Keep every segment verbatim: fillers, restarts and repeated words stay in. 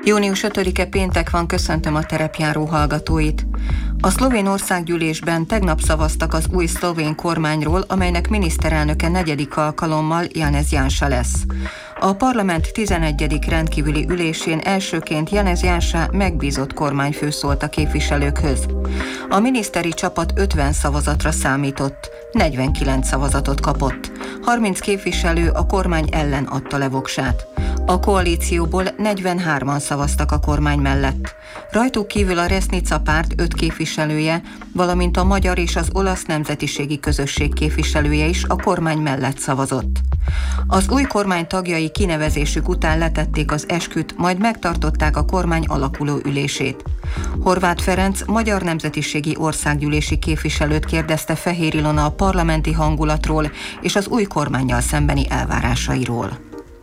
június ötödike péntek van, köszöntöm a terepjáró hallgatóit. A szlovén országgyűlésben tegnap szavaztak az új szlovén kormányról, amelynek miniszterelnöke negyedik alkalommal Janez Janša lesz. A parlament tizenegyedik rendkívüli ülésén elsőként Janez Janša megbízott kormányfő szólt a képviselőkhöz. A miniszteri csapat ötven szavazatra számított, negyvenkilenc szavazatot kapott. harminc képviselő a kormány ellen adta le voksát. A koalícióból negyvenhárman szavaztak a kormány mellett. Rajtuk kívül a Resnica párt öt képviselője, valamint a magyar és az olasz nemzetiségi közösség képviselője is a kormány mellett szavazott. Az új kormány tagjai kinevezésük után letették az esküt, majd megtartották a kormány alakuló ülését. Horváth Ferenc magyar nemzetiségi országgyűlési képviselőt kérdezte Fehér Ilona a parlamenti hangulatról és az új kormánnyal szembeni elvárásairól.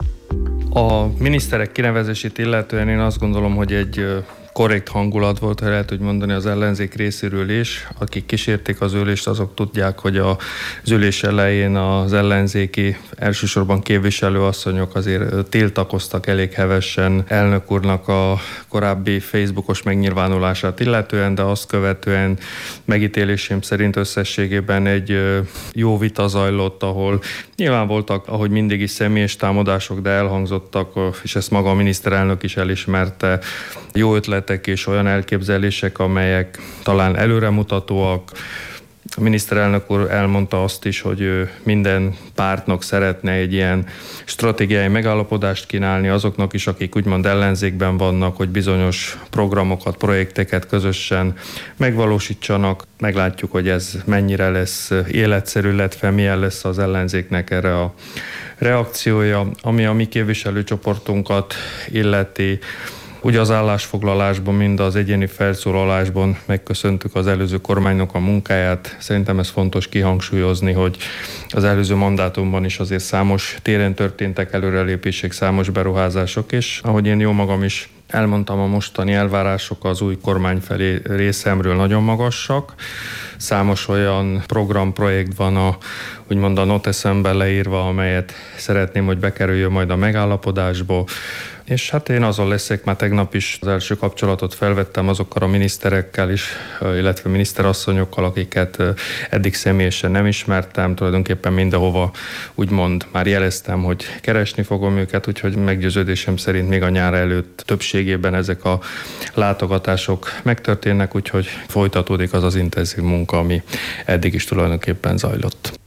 A miniszterek kinevezését illetően én azt gondolom, hogy egy korrekt hangulat volt, ha lehet úgy mondani, az ellenzék részéről is. Akik kísérték az ülést, azok tudják, hogy az ülés elején az ellenzéki, elsősorban képviselőasszonyok azért tiltakoztak elég hevesen elnök úrnak a korábbi Facebookos megnyilvánulását illetően, de azt követően megítélésem szerint összességében egy jó vita zajlott, ahol nyilván voltak, ahogy mindig is személyes támadások, de elhangzottak, és ezt maga a miniszterelnök is elismerte, jó ötlet és olyan elképzelések, amelyek talán előremutatóak. A miniszterelnök úr elmondta azt is, hogy ő minden pártnak szeretne egy ilyen stratégiai megállapodást kínálni, azoknak is, akik úgymond ellenzékben vannak, hogy bizonyos programokat, projekteket közösen megvalósítsanak. Meglátjuk, hogy ez mennyire lesz életszerű, illetve milyen lesz az ellenzéknek erre a reakciója, ami a mi képviselőcsoportunkat illeti. Ugye az állásfoglalásban, mind az egyéni felszólalásban megköszöntük az előző kormánynak a munkáját. Szerintem ez fontos kihangsúlyozni, hogy az előző mandátumban is azért számos téren történtek előrelépések, számos beruházások, és ahogy én jó magam is elmondtam, a mostani elvárások az új kormány felé részemről nagyon magasak. Számos olyan programprojekt van a, úgymond a noteszemben leírva, amelyet szeretném, hogy bekerüljön majd a megállapodásba. És hát én azon leszek, már tegnap is az első kapcsolatot felvettem azokkal a miniszterekkel is, illetve miniszterasszonyokkal, akiket eddig személyesen nem ismertem, tulajdonképpen mindenhova úgymond már jeleztem, hogy keresni fogom őket, úgyhogy meggyőződésem szerint még a nyár előtt többségében ezek a látogatások megtörténnek, úgyhogy folytatódik az az intenzív munka, ami eddig is tulajdonképpen zajlott.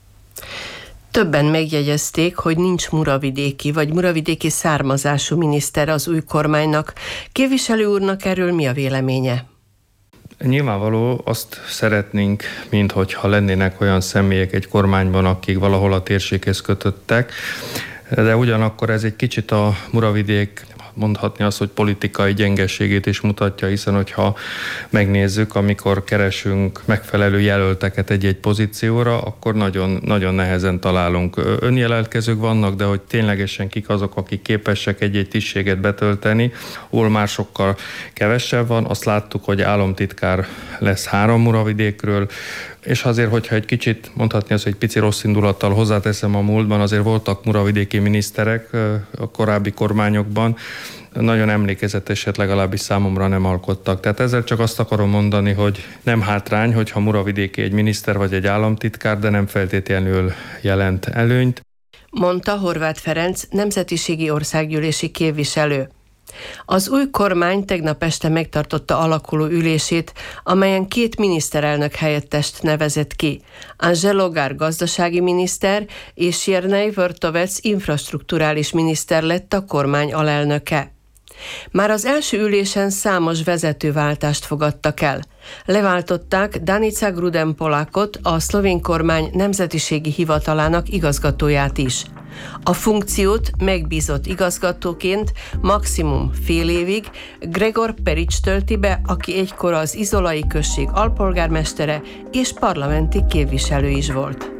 Többen megjegyezték, hogy nincs muravidéki vagy muravidéki származású miniszter az új kormánynak. Képviselő úrnak erről mi a véleménye? Nyilvánvaló, azt szeretnénk, minthogyha lennének olyan személyek egy kormányban, akik valahol a térséghez kötöttek, de ugyanakkor ez egy kicsit a muravidék, mondhatni azt, hogy politikai gyengeségét is mutatja, hiszen hogyha megnézzük, amikor keresünk megfelelő jelölteket egy-egy pozícióra, akkor nagyon, nagyon nehezen találunk. Önjelentkezők vannak, de hogy ténylegesen kik azok, akik képesek egy-egy tisztséget betölteni, hol már sokkal kevesebb van. Azt láttuk, hogy államtitkár lesz három muravidékről, és azért, hogyha egy kicsit, mondhatni azt, hogy egy pici rossz indulattal hozzáteszem, a múltban azért voltak muravidéki miniszterek a korábbi kormányokban, nagyon emlékezetesek, legalábbis számomra nem alkottak. Tehát ezzel csak azt akarom mondani, hogy nem hátrány, hogyha muravidéki egy miniszter vagy egy államtitkár, de nem feltétlenül jelent előnyt. Mondta Horváth Ferenc, nemzetiségi országgyűlési képviselő. Az új kormány tegnap este megtartotta alakuló ülését, amelyen két miniszterelnök helyettest nevezett ki. Anželo Gár gazdasági miniszter és Jernej Vrtovec infrastrukturális miniszter lett a kormány alelnöke. Már az első ülésen számos vezetőváltást fogadtak el. Leváltották Danica Gruden-Polakot, a szlovén kormány nemzetiségi hivatalának igazgatóját is. A funkciót megbízott igazgatóként maximum fél évig Gregor Perics tölti be, aki egykor az izolai község alpolgármestere és parlamenti képviselő is volt.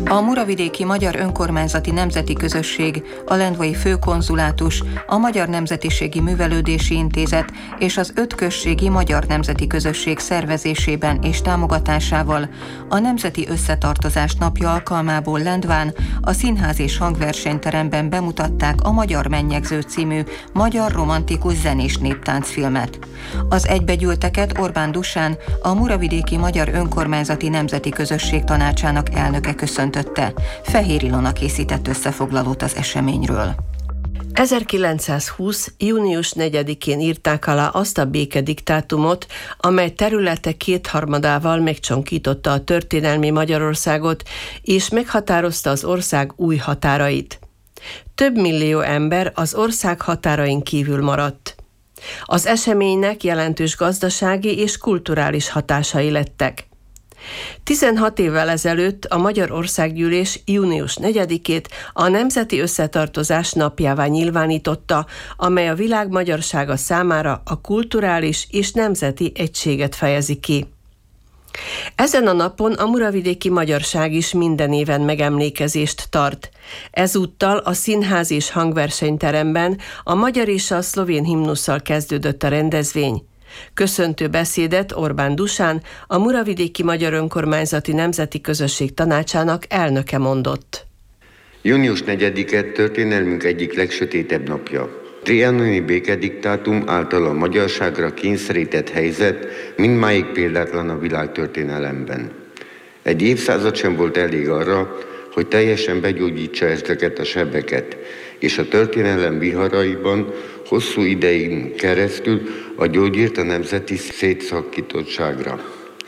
A Muravidéki Magyar Önkormányzati Nemzeti Közösség, a Lendvai Főkonzulátus, a Magyar Nemzetiségi Művelődési Intézet és az öt községi Magyar Nemzeti Közösség szervezésében és támogatásával a Nemzeti Összetartozás napja alkalmából Lendván a Színház és Hangversenyteremben bemutatták a Magyar Mennyegző című magyar romantikus zenés néptáncfilmet. Az egybegyűlteket Orbán Dušan, a Muravidéki Magyar Önkormányzati Nemzeti Közösség tanácsának elnöke köszöntötte. Fehér Ilona készített összefoglalót az eseményről. ezerkilencszázhúsz. június negyedikén írták alá azt a békediktátumot, amely területe kétharmadával megcsonkította a történelmi Magyarországot, és meghatározta az ország új határait. Több millió ember az ország határain kívül maradt. Az eseménynek jelentős gazdasági és kulturális hatásai lettek. tizenhat évvel ezelőtt a Magyar Országgyűlés június negyedikét a Nemzeti Összetartozás napjává nyilvánította, amely a világ magyarsága számára a kulturális és nemzeti egységet fejezi ki. Ezen a napon a muravidéki magyarság is minden éven megemlékezést tart. Ezúttal a Színház és Hangversenyteremben a magyar és a szlovén himnusszal kezdődött a rendezvény. Köszöntő beszédet Orbán Dušan, a Muravidéki Magyar Önkormányzati Nemzeti Közösség tanácsának elnöke mondott. június negyedike történelmünk egyik legsötétebb napja. Trianoni békediktátum által a magyarságra kényszerített helyzet mindmáig példátlan a világtörténelemben. Egy évszázad sem volt elég arra, hogy teljesen begyógyítsa ezeket a sebeket, és a történelem viharaiban hosszú ideig keresztül a gyógyírt a nemzeti szétszakítottságra.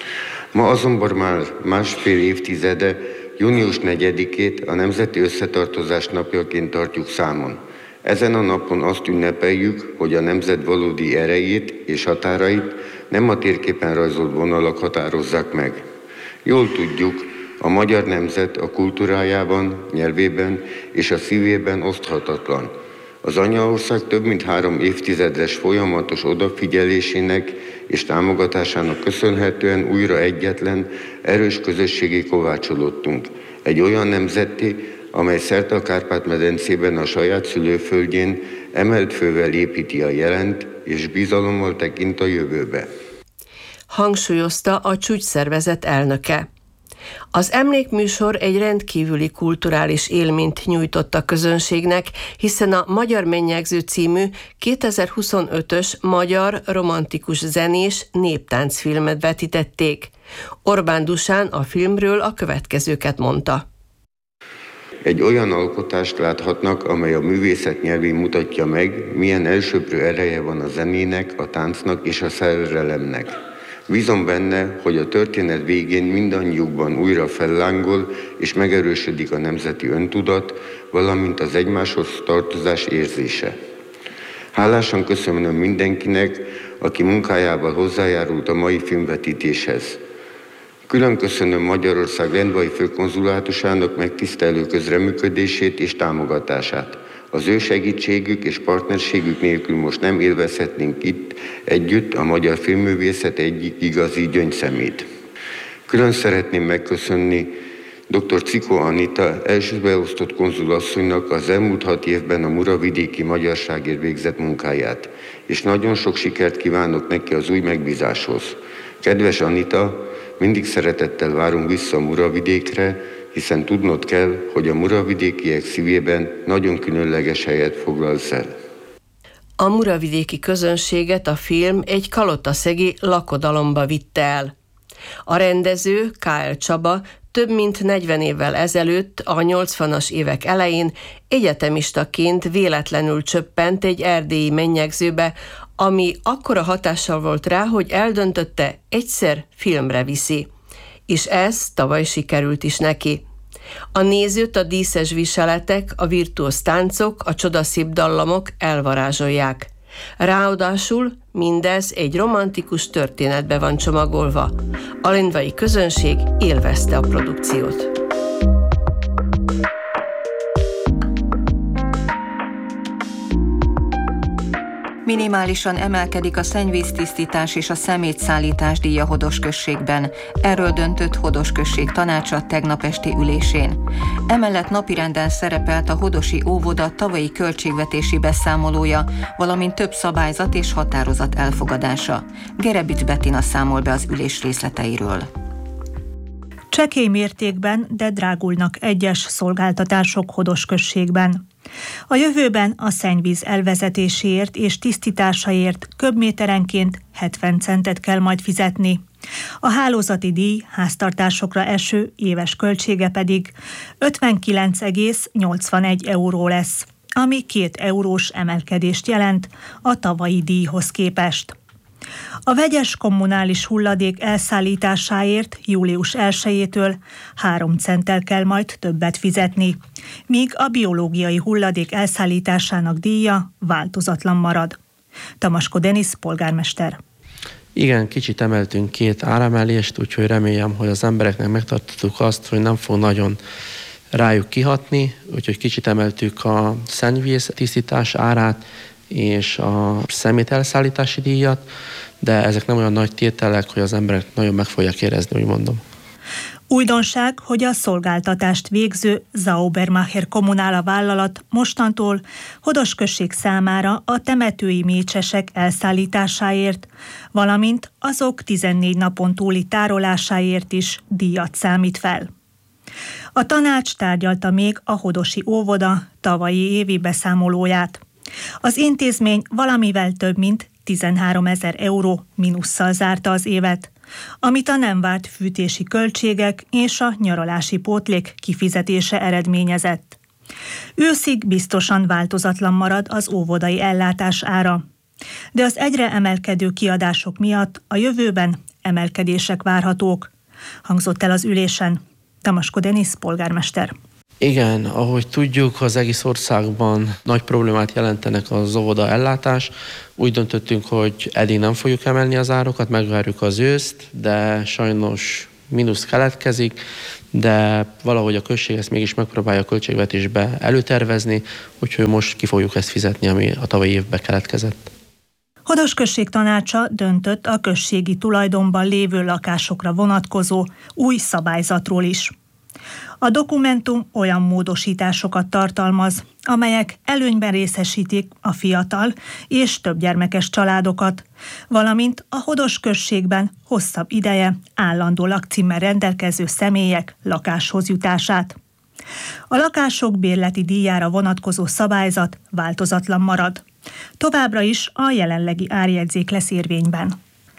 Ma azonban már másfél évtizede június negyedikét a Nemzeti Összetartozás napjaként tartjuk számon. Ezen a napon azt ünnepeljük, hogy a nemzet valódi erejét és határait nem a térképen rajzolt vonalak határozzák meg. Jól tudjuk, a magyar nemzet a kultúrájában, nyelvében és a szívében oszthatatlan. Az anyaország több mint három évtizedes folyamatos odafigyelésének és támogatásának köszönhetően újra egyetlen, erős közösségé kovácsolódtunk. Egy olyan nemzetté, amely szerte a Kárpát-medencében a saját szülőföldjén emelt fővel építi a jelent, és bizalommal tekint a jövőbe. Hangsúlyozta a csúcsszervezet elnöke. Az emlékműsor egy rendkívüli kulturális élményt nyújtott a közönségnek, hiszen a Magyar Mennyegző című kétezer-huszonötös magyar romantikus zenés néptáncfilmet vetítették. Orbán Dušan a filmről a következőket mondta. Egy olyan alkotást láthatnak, amely a művészet nyelvén mutatja meg, milyen elsöprő ereje van a zenének, a táncnak és a szerelemnek. Bízom benne, hogy a történet végén mindannyiukban újra fellángol és megerősödik a nemzeti öntudat, valamint az egymáshoz tartozás érzése. Hálásan köszönöm mindenkinek, aki munkájával hozzájárult a mai filmvetítéshez. Külön köszönöm Magyarország Lendvai Főkonzulátusának megtisztelő közreműködését és támogatását. Az ő segítségük és partnerségük nélkül most nem élvezhetnénk itt együtt a magyar filmművészet egyik igazi gyöngyszemét. Külön szeretném megköszönni dr. Cikó Anita első beosztott konzulasszonynak az elmúlt hat évben a muravidéki magyarságért végzett munkáját, és nagyon sok sikert kívánok neki az új megbízáshoz. Kedves Anita, mindig szeretettel várunk vissza a Muravidékre, hiszen tudnod kell, hogy a muravidékiek szívében nagyon különleges helyet foglalsz el. A muravidéki közönséget a film egy kalotaszegi lakodalomba vitte el. A rendező, ká el Csaba több mint negyven évvel ezelőtt, a nyolcvanas évek elején egyetemistaként véletlenül csöppent egy erdélyi mennyegzőbe, ami akkora hatással volt rá, hogy eldöntötte, egyszer filmre viszi. És ez tavaly sikerült is neki. A nézőt a díszes viseletek, a virtuóz táncok, a csodaszép dallamok elvarázsolják. Ráadásul mindez egy romantikus történetbe van csomagolva. A lendvai közönség élvezte a produkciót. Minimálisan emelkedik a szennyvíztisztítás és a szemétszállítás díja Hodos községben. Erről döntött Hodos község tanácsa tegnap esti ülésén. Emellett napirenden szerepelt a hodosi óvoda tavalyi költségvetési beszámolója, valamint több szabályzat és határozat elfogadása. Gerebics Bettina számol be az ülés részleteiről. Csekély mértékben, de drágulnak egyes szolgáltatások Hodos községben. A jövőben a szennyvíz elvezetéséért és tisztításaért köbméterenként hetven centet kell majd fizetni. A hálózati díj háztartásokra eső éves költsége pedig ötvenkilenc egész nyolcvanegy euró lesz, ami két eurós emelkedést jelent a tavalyi díjhoz képest. A vegyes kommunális hulladék elszállításáért július elsejétől három centtel kell majd többet fizetni, míg a biológiai hulladék elszállításának díja változatlan marad. Tamasko Denis polgármester. Igen, kicsit emeltünk két áremelést, úgyhogy remélem, hogy az embereknek megtartottuk azt, hogy nem fog nagyon rájuk kihatni, úgyhogy kicsit emeltük a szennyvíz tisztítás árát és a szemét elszállítási díjat, de ezek nem olyan nagy tételek, hogy az emberek nagyon meg fogják érezni, úgy mondom. Újdonság, hogy a szolgáltatást végző Zaubermacher kommunála vállalat mostantól Hodos község számára a temetői mécsesek elszállításáért, valamint azok tizennégy napon túli tárolásáért is díjat számít fel. A tanács tárgyalta még a hodosi óvoda tavalyi évi beszámolóját. Az intézmény valamivel több mint tizenháromezer euró mínusszal zárta az évet, amit a nem várt fűtési költségek és a nyaralási pótlék kifizetése eredményezett. Őszig biztosan változatlan marad az óvodai ellátás ára, de az egyre emelkedő kiadások miatt a jövőben emelkedések várhatók, hangzott el az ülésen. Tamasko Denis polgármester. Igen, ahogy tudjuk, az egész országban nagy problémát jelentenek az óvoda ellátás. Úgy döntöttünk, hogy eddig nem fogjuk emelni az árokat, megvárjuk az őszt, de sajnos mínusz keletkezik, de valahogy a község ezt mégis megpróbálja a költségvetésbe előtervezni, úgyhogy most ki fogjuk ezt fizetni, ami a tavalyi évben keletkezett. Hodos község tanácsa döntött a községi tulajdonban lévő lakásokra vonatkozó új szabályzatról is. A dokumentum olyan módosításokat tartalmaz, amelyek előnyben részesítik a fiatal és többgyermekes családokat, valamint a Hodos községben hosszabb ideje állandó lakcímmel rendelkező személyek lakáshoz jutását. A lakások bérleti díjára vonatkozó szabályzat változatlan marad. Továbbra is a jelenlegi árjegyzék lesz érvényben.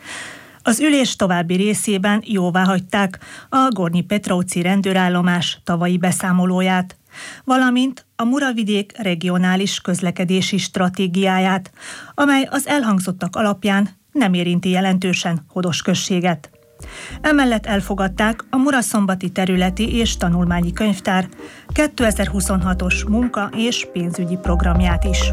Az ülés további részében jóváhagyták a Gornyi Petrovci rendőrállomás tavalyi beszámolóját, valamint a Muravidék regionális közlekedési stratégiáját, amely az elhangzottak alapján nem érinti jelentősen Hodos községet. Emellett elfogadták a Muraszombati területi és tanulmányi könyvtár kétezer-huszonhatos munka- és pénzügyi programját is.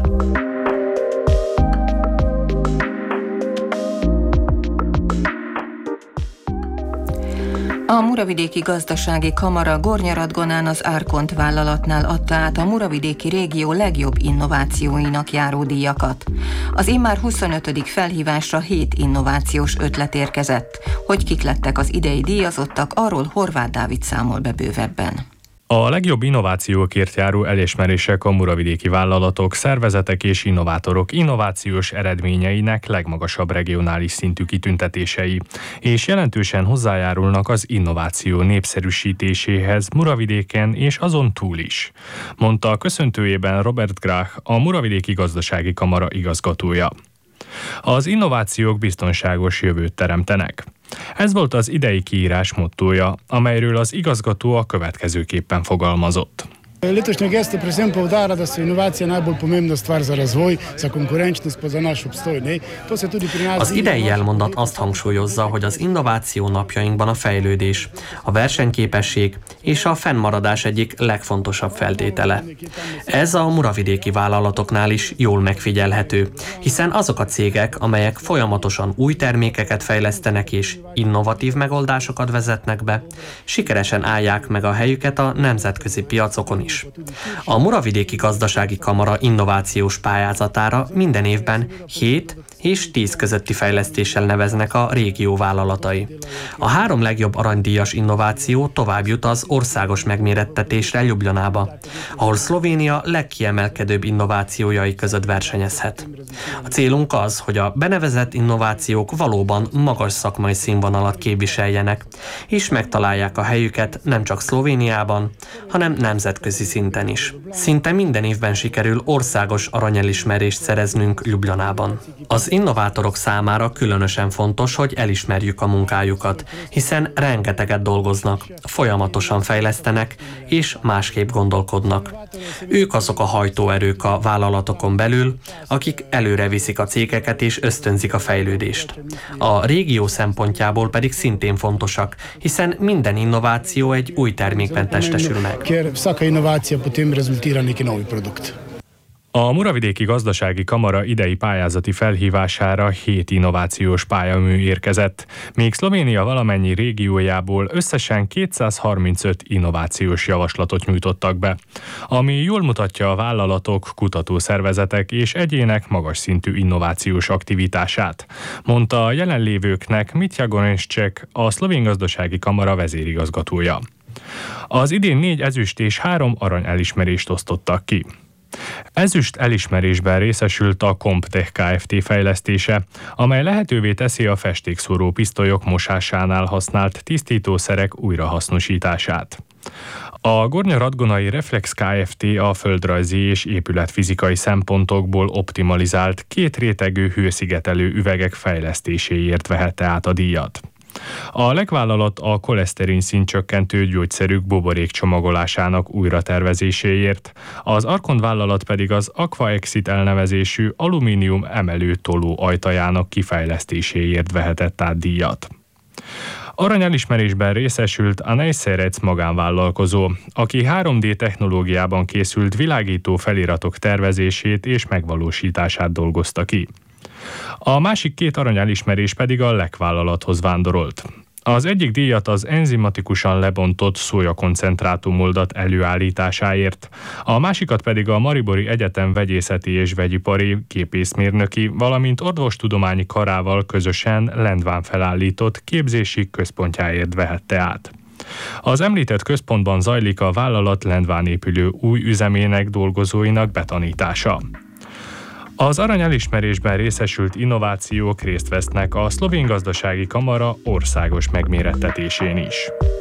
A Muravidéki Gazdasági Kamara Gornyaradgonán az Árkont vállalatnál adta át a muravidéki régió legjobb innovációinak járó díjakat. Az immár huszonötödik felhívásra hét innovációs ötlet érkezett. Hogy kik lettek az idei díjazottak, arról Horváth Dávid számol be bővebben. A legjobb innovációkért járó elismerések a muravidéki vállalatok, szervezetek és innovátorok innovációs eredményeinek legmagasabb regionális szintű kitüntetései, és jelentősen hozzájárulnak az innováció népszerűsítéséhez Muravidéken és azon túl is, mondta a köszöntőjében Robert Grach, a Muravidéki Gazdasági Kamara igazgatója. Az innovációk biztonságos jövőt teremtenek. Ez volt az idei kiírás mottója, amelyről az igazgató a következőképpen fogalmazott. Letošnja gesta predvsem poudarja, da so inovacije najbolj pomembna stvar za razvoj, za konkurenčnost pa za naš obstoj. Ne? To se tudi pri nas. Az idei elmondat azt hangsúlyozza, hogy az innováció napjainkban a fejlődés, a versenyképesség és a fennmaradás egyik legfontosabb feltétele. Ez a muravidéki vállalatoknál is jól megfigyelhető, hiszen azok a cégek, amelyek folyamatosan új termékeket fejlesztenek és innovatív megoldásokat vezetnek be, sikeresen állják meg a helyüket a nemzetközi piacokon is. is. A Muravidéki Gazdasági Kamara innovációs pályázatára minden évben hét és tíz közötti fejlesztéssel neveznek a régió vállalatai. A három legjobb aranydíjas innováció tovább jut az országos megmérettetésre Ljubljanába, ahol Szlovénia legkiemelkedőbb innovációjai között versenyezhet. A célunk az, hogy a benevezett innovációk valóban magas szakmai színvonalat képviseljenek, és megtalálják a helyüket nem csak Szlovéniában, hanem nemzetközi szinten is. Szinte minden évben sikerül országos aranyelismerést szereznünk Ljubljanában. Az innovátorok számára különösen fontos, hogy elismerjük a munkájukat, hiszen rengeteget dolgoznak, folyamatosan fejlesztenek és másképp gondolkodnak. Ők azok a hajtóerők a vállalatokon belül, akik előre viszik a cégeket és ösztönzik a fejlődést. A régió szempontjából pedig szintén fontosak, hiszen minden innováció egy új termékben testesül meg. A Muravidéki Gazdasági Kamara idei pályázati felhívására hét innovációs pályamű érkezett, míg Szlovénia valamennyi régiójából összesen kétszázharmincöt innovációs javaslatot nyújtottak be, ami jól mutatja a vállalatok, kutatószervezetek és egyének magas szintű innovációs aktivitását, mondta a jelenlévőknek Mitja Gorencsek, a Szlovén Gazdasági Kamara vezérigazgatója. Az idén négy ezüst és három arany elismerést osztottak ki. Ezüst elismerésben részesült a Comptech Kft. Fejlesztése, amely lehetővé teszi a festékszóró pisztolyok mosásánál használt tisztítószerek újrahasznosítását. A Gornja-Radgonai Reflex Kft. A földrajzi és épületfizikai szempontokból optimalizált kétrétegű hőszigetelő üvegek fejlesztéséért vehette át a díjat. A legvállalat a koleszterin szintcsökkentő gyógyszerük buborék csomagolásának újratervezéséért, az Arkon vállalat pedig az Aquaexit elnevezésű alumínium emelő toló ajtajának kifejlesztéséért vehetett át díjat. Aranyelismerésben részesült a Nejszerec magánvállalkozó, aki három dé technológiában készült világító feliratok tervezését és megvalósítását dolgozta ki. A másik két aranyelismerés pedig a Lek vállalathoz vándorolt. Az egyik díjat az enzimatikusan lebontott szójakoncentrátumoldat előállításáért, a másikat pedig a Maribori Egyetem vegyészeti és vegyipari gépészmérnöki, valamint orvostudományi karával közösen Lendván felállított képzési központjáért vehette át. Az említett központban zajlik a vállalat Lendván épülő új üzemének dolgozóinak betanítása. Az aranyelismerésben részesült innovációk részt vesznek a Szlovén Gazdasági Kamara országos megmérettetésén is.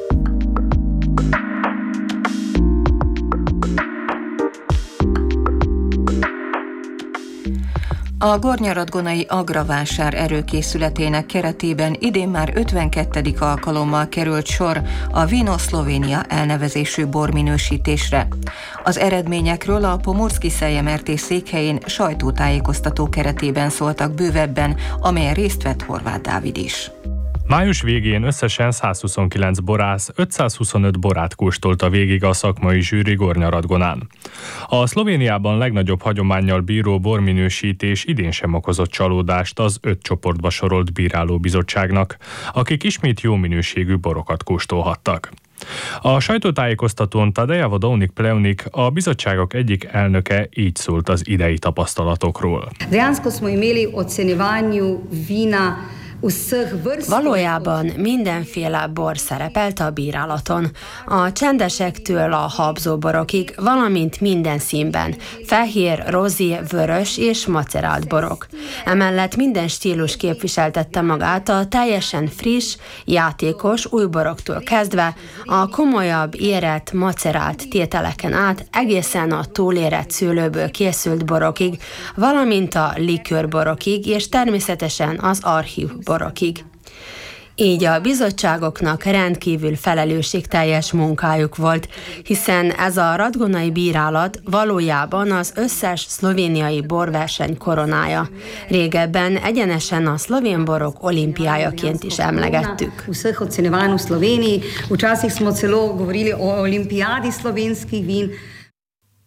A Gornja-Radgonai Agravásár erőkészületének keretében idén már ötvenkettedik alkalommal került sor a Vino Szlovénia elnevezésű borminősítésre. Az eredményekről a Pomurszki Szeljemertés székhelyén sajtótájékoztató keretében szóltak bővebben, amelyen részt vett Horváth Dávid is. Május végén összesen százhuszonkilenc borász ötszázhuszonöt borát kóstolta végig a szakmai zsűri Gornja-Radgonán. A Szlovéniában legnagyobb hagyománnyal bíró borminősítés idén sem okozott csalódást az öt csoportba sorolt bírálóbizottságnak, akik ismét jó minőségű borokat kóstolhattak. A sajtótájékoztatón Tadeja Vodovnik Plevnik, a bizottságok egyik elnöke így szólt az idei tapasztalatokról. Dejansko smo imeli ocenjevanju vina. Valójában mindenféle bor szerepelt a bírálaton. A csendesektől a habzóborokig, valamint minden színben. Fehér, rozi, vörös és macerált borok. Emellett minden stílus képviseltette magát a teljesen friss, játékos új boroktól kezdve, a komolyabb, érett, macerált tételeken át egészen a túlérett szőlőből készült borokig, valamint a likőrborokig és természetesen az archív borokig. Így a bizottságoknak rendkívül felelősségteljes munkájuk volt, hiszen ez a radgonai bírálat valójában az összes szlovéniai borverseny koronája. Régebben egyenesen a szlovén borok olimpiájaként is emlegettük. Vseh ocenjevanj v Sloveniji, včasih smo celo govorili o olimpijadi slovenskih vin.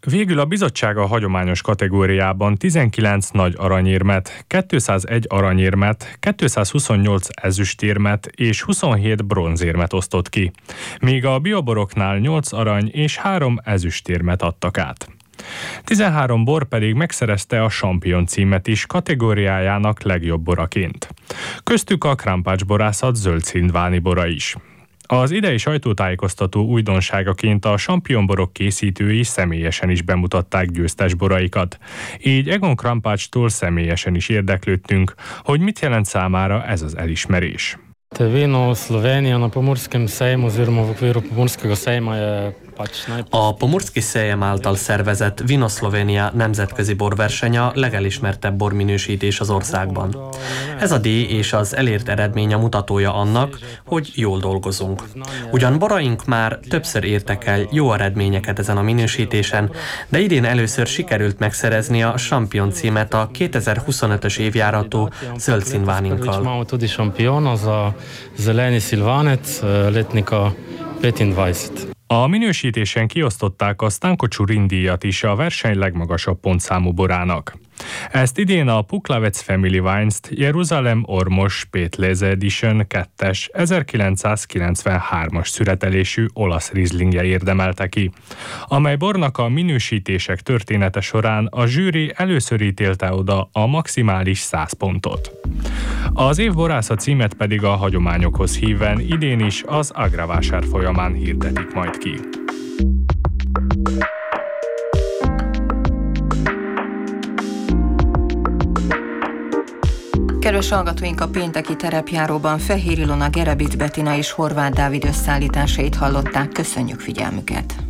Végül a bizottság a hagyományos kategóriában tizenkilenc nagy aranyérmet, kétszázegy aranyérmet, kétszázhuszonnyolc ezüstérmet és huszonhét bronzérmet osztott ki, míg a bioboroknál nyolc arany és három ezüstérmet adtak át. tizenhárom bor pedig megszerezte a Champion címet is kategóriájának legjobb boraként. Köztük a Krampács borászat zöldszindváni bora is. Az idei sajtótájékoztató újdonságaként a Champion borok készítői személyesen is bemutatták győztes boraikat. Így Egon Krampácstól személyesen is érdeklődtünk, hogy mit jelent számára ez az elismerés. Vino Slovenija na Pomorskem sejmu oziroma v okviru Pomorskega sejma je A Pomorski Sejm által szervezett Vino Slovenija nemzetközi borverseny a legelismertebb borminősítés az országban. Ez a díj és az elért eredmény a mutatója annak, hogy jól dolgozunk. Ugyan boraink már többször értek el jó eredményeket ezen a minősítésen, de idén először sikerült megszerezni a Champion címet a kétezer-huszonötös évjáratú zöld szilváninkkal. A minősítésen kiosztották a Stanko Csurin díjat is a verseny legmagasabb pontszámú borának. Ezt idén a Puklavec Family Wines-t Jeruzalem Ormos Pétleze Edition kettes ezerkilencszázkilencvenhármas születelésű olasz rizlingje érdemelte ki, amely bornak a minősítések története során a zsűri először ítélte oda a maximális száz pontot. Az év borásza címet pedig a hagyományokhoz híven idén is az Agravásár folyamán hirdetik majd ki. Kedves hallgatóink, a pénteki terepjáróban Fehér Ilona, Gerebics Bettina és Horváth Dávid összeállításait hallották. Köszönjük figyelmüket!